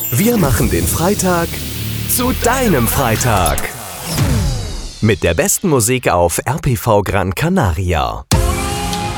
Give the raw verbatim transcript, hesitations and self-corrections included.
Wir machen den Freitag zu deinem Freitag. Mit der besten Musik auf R P V Gran Canaria.